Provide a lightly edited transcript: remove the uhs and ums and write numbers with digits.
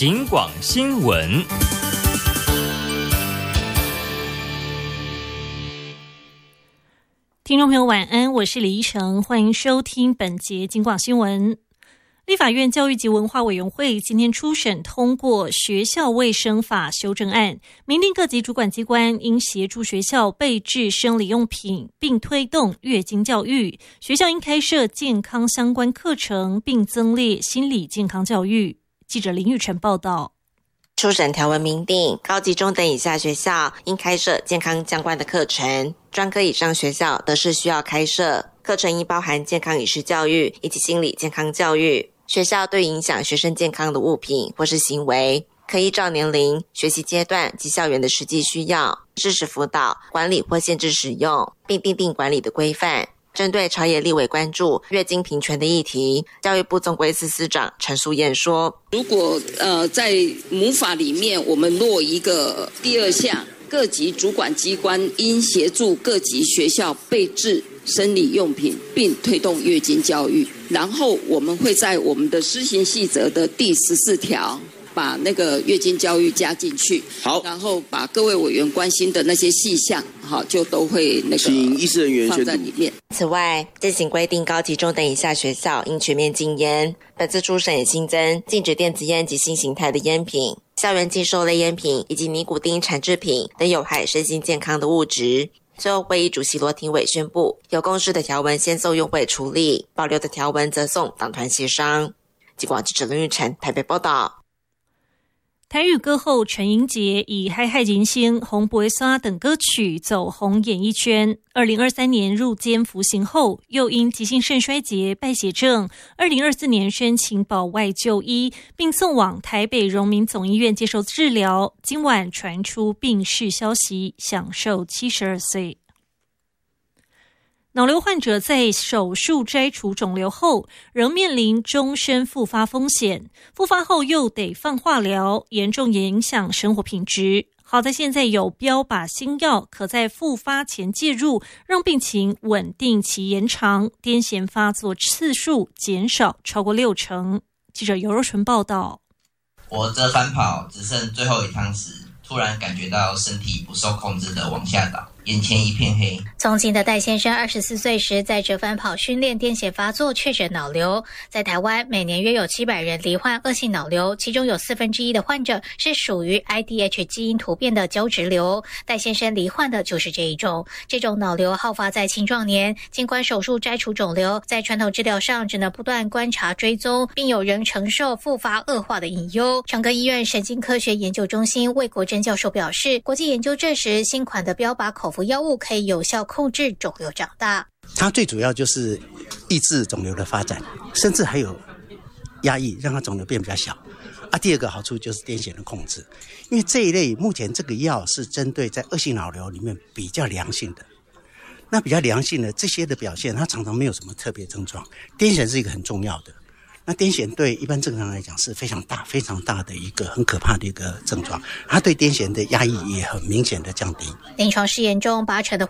警广新闻。 听众朋友晚安，我是李依晨，欢迎收听本节警广新闻。立法院教育及文化委员会今天初审通过学校卫生法修正案，明定各级主管机关应协助学校备置生理用品，并推动月经教育。学校应开设健康相关课程，并增列心理健康教育。记者林玉成报道。 初审条文明定，高级中等以下学校应开设健康相关的课程，专科以上学校则是需要开设课程，应包含健康饮食教育以及心理健康教育。学校对影响学生健康的物品或是行为，可依照年龄、学习阶段及校园的实际需要，适时辅导、管理或限制使用，并订定管理的规范。针对朝野立委关注月经平权的议题，教育部总归司司长陈淑燕说： 如果在母法里面我们落一个第二项，各级主管机关应协助各级学校备置生理用品，并推动月经教育。然后我们会在我们的施行细则的第14条把那个月经教育加进去，好，然后把各位委员关心的那些细项，好，就都会那个请医师人员放在里面。 此外，现行规定高级中等以下学校应全面禁烟。本次初审也新增禁止电子烟及新形态的烟品、校园禁售类烟品以及尼古丁产制品等有害身心健康的物质。最后，会议主席罗廷伟宣布，有共识的条文先送用会处理，保留的条文则送党团协商。警广记者林玉成台北报道。 台语歌后陈英杰以《嗨嗨人生》《红白沙》等歌曲走红演艺圈。2023年入监服刑后，又因急性肾衰竭败血症，2024年申请保外就医，并送往台北荣民总医院接受治疗。今晚传出病逝消息，享寿72岁。脑瘤患者在手术摘除肿瘤后，仍面临终身复发风险，复发后又得放化疗，严重影响生活品质。好在现在有标靶新药可在复发前介入，让病情稳定期延长，癫痫发作次数减少超过60%。记者尤若纯报道。 我这番跑只剩最后一趟时，突然感觉到身体不受控制的往下倒，眼前一片黑。 从警的戴先生24岁时在折返跑训练癫痫发作，确诊脑瘤。在台湾每年约有700人罹患恶性脑瘤，其中有1/4的患者是属于 IDH 基因突变的胶质瘤。戴先生罹患的就是这一种。这种脑瘤好发在青壮年，尽管手术摘除肿瘤，在传统治疗上只能不断观察追踪，并有人承受复发恶化的隐忧。长庚医院神经科学研究中心魏国珍教授表示，国际研究证实新款的标靶口服药物可以有效控制肿瘤长大。 它最主要就是抑制肿瘤的发展，甚至还有压抑，让它肿瘤变比较小。第二个好处就是癫痫的控制，因为这一类目前这个药是针对在恶性脑瘤里面比较良性的。那比较良性的这些的表现，它常常没有什么特别症状。癫痫是一个很重要的。那癫痫对一般正常来讲是非常大的一个很可怕的一个症状，它对癫痫的压抑也很明显的降低。 临床试验中，80%的